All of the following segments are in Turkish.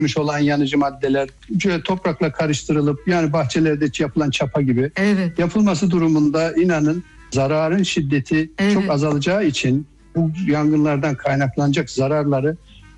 olan yanıcı maddeler toprakla karıştırılıp yani bahçelerde yapılan çapa gibi yapılması durumunda inanın zararın şiddeti çok azalacağı için bu yangınlardan kaynaklanacak zararları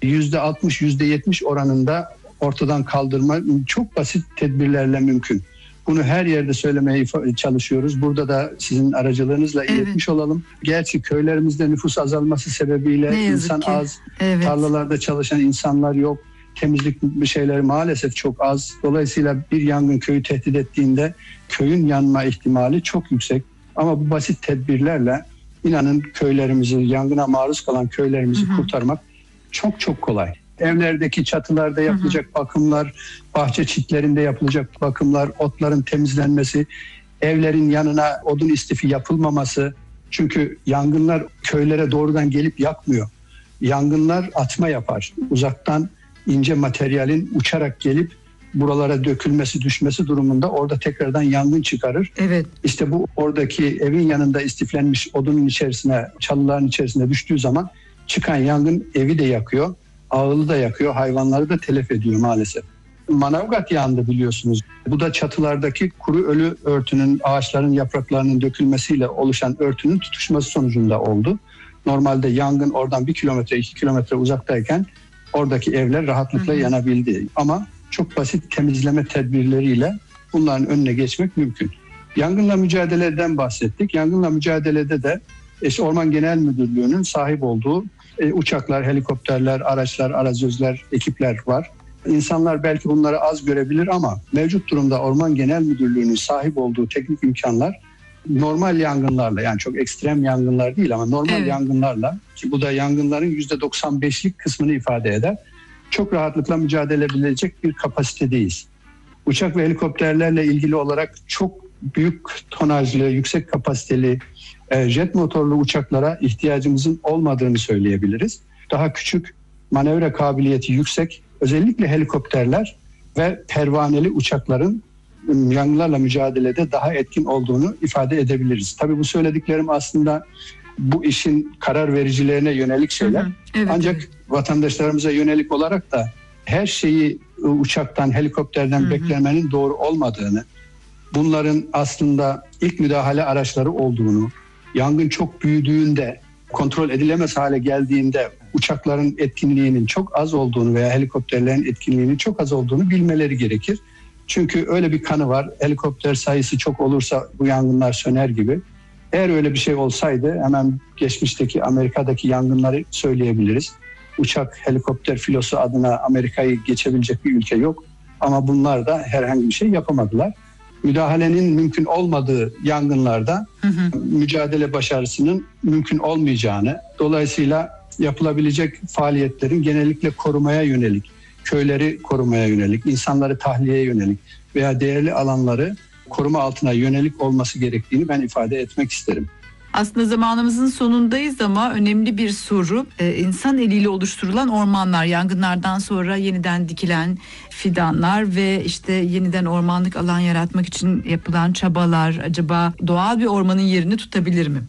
%60, %70 oranında ortadan kaldırma çok basit tedbirlerle mümkün. Bunu her yerde söylemeye çalışıyoruz. Burada da sizin aracılığınızla iletmiş olalım. Gerçi köylerimizde nüfus azalması sebebiyle insan az, tarlalarda çalışan insanlar yok. Temizlik şeyleri maalesef çok az. Dolayısıyla bir yangın köyü tehdit ettiğinde köyün yanma ihtimali çok yüksek. Ama bu basit tedbirlerle inanın köylerimizi, yangına maruz kalan köylerimizi kurtarmak çok çok kolay. Evlerdeki çatılarda yapılacak bakımlar, bahçe çitlerinde yapılacak bakımlar, otların temizlenmesi, evlerin yanına odun istifi yapılmaması. Çünkü yangınlar köylere doğrudan gelip yakmıyor. Yangınlar atma yapar. Uzaktan ince materyalin uçarak gelip buralara dökülmesi, düşmesi durumunda orada tekrardan yangın çıkarır. İşte bu oradaki evin yanında istiflenmiş odunun içerisine, çalıların içerisine düştüğü zaman çıkan yangın evi de yakıyor. Ağılı da yakıyor, hayvanları da telef ediyor maalesef. Manavgat yandı biliyorsunuz. Bu da çatılardaki kuru ölü örtünün, ağaçların yapraklarının dökülmesiyle oluşan örtünün tutuşması sonucunda oldu. Normalde yangın oradan 1 kilometre, 2 kilometre uzaktayken oradaki evler rahatlıkla yanabildi. Ama çok basit temizleme tedbirleriyle bunların önüne geçmek mümkün. Yangınla mücadeleden bahsettik. Yangınla mücadelede de Orman Genel Müdürlüğü'nün sahip olduğu uçaklar, helikopterler, araçlar, arazözler, ekipler var. İnsanlar belki bunları az görebilir ama mevcut durumda Orman Genel Müdürlüğü'nün sahip olduğu teknik imkanlar normal yangınlarla, yani çok ekstrem yangınlar değil ama normal yangınlarla, ki bu da yangınların %95'lik kısmını ifade eder, çok rahatlıkla mücadele edebilecek bir kapasitedeyiz. Uçak ve helikopterlerle ilgili olarak çok büyük tonajlı, yüksek kapasiteli jet motorlu uçaklara ihtiyacımızın olmadığını söyleyebiliriz. Daha küçük, manevra kabiliyeti yüksek, özellikle helikopterler ve pervaneli uçakların yangınlarla mücadelede daha etkin olduğunu ifade edebiliriz. Tabii bu söylediklerim aslında bu işin karar vericilerine yönelik şeyler. Ancak vatandaşlarımıza yönelik olarak da her şeyi uçaktan, helikopterden beklemenin doğru olmadığını, bunların aslında ilk müdahale araçları olduğunu, yangın çok büyüdüğünde, kontrol edilemez hale geldiğinde uçakların etkinliğinin çok az olduğunu veya helikopterlerin etkinliğinin çok az olduğunu bilmeleri gerekir. Çünkü öyle bir kanı var. Helikopter sayısı çok olursa bu yangınlar söner gibi. Eğer öyle bir şey olsaydı hemen geçmişteki Amerika'daki yangınları söyleyebiliriz. Uçak, helikopter filosu adına Amerika'yı geçebilecek bir ülke yok. Ama bunlar da herhangi bir şey yapamadılar. Müdahalenin mümkün olmadığı yangınlarda mücadele başarısının mümkün olmayacağını, dolayısıyla yapılabilecek faaliyetlerin genellikle korumaya yönelik, köyleri korumaya yönelik, insanları tahliyeye yönelik veya değerli alanları koruma altına yönelik olması gerektiğini ben ifade etmek isterim. Aslında zamanımızın sonundayız ama önemli bir soru. İnsan eliyle oluşturulan ormanlar, yangınlardan sonra yeniden dikilen fidanlar ve işte yeniden ormanlık alan yaratmak için yapılan çabalar acaba doğal bir ormanın yerini tutabilir mi?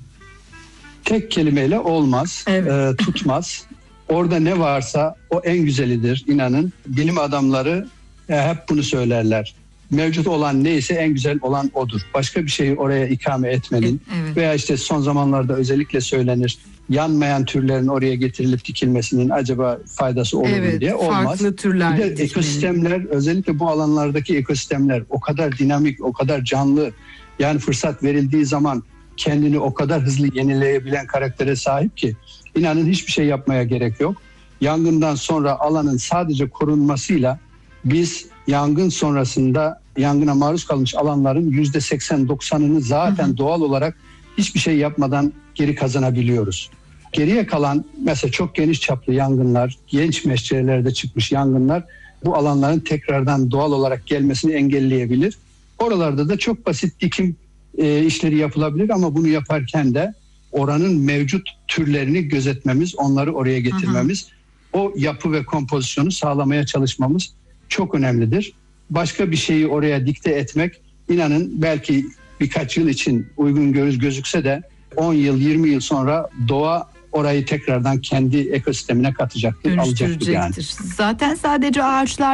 Tek kelimeyle olmaz, tutmaz. Orada ne varsa o en güzelidir, inanın. Bilim adamları hep bunu söylerler. Mevcut olan neyse en güzel olan odur. Başka bir şeyi oraya ikame etmenin veya işte son zamanlarda özellikle söylenir, yanmayan türlerin oraya getirilip dikilmesinin acaba faydası olur mu diye olmaz. Farklı türler. Bir de ekosistemler, özellikle bu alanlardaki ekosistemler o kadar dinamik, o kadar canlı, yani fırsat verildiği zaman kendini o kadar hızlı yenileyebilen karaktere sahip ki inanın hiçbir şey yapmaya gerek yok. Yangından sonra alanın sadece korunmasıyla biz yangın sonrasında yangına maruz kalmış alanların %80-90'ını zaten doğal olarak hiçbir şey yapmadan geri kazanabiliyoruz. Geriye kalan mesela çok geniş çaplı yangınlar, genç meşrelerde çıkmış yangınlar bu alanların tekrardan doğal olarak gelmesini engelleyebilir. Oralarda da çok basit dikim işleri yapılabilir ama bunu yaparken de oranın mevcut türlerini gözetmemiz, onları oraya getirmemiz, o yapı ve kompozisyonu sağlamaya çalışmamız çok önemlidir. Başka bir şeyi oraya dikte etmek, inanın belki birkaç yıl için uygun gözükse de 10 yıl, 20 yıl sonra doğa orayı tekrardan kendi ekosistemine katacaktır, alacaktır yani. Zaten sadece ağaçlar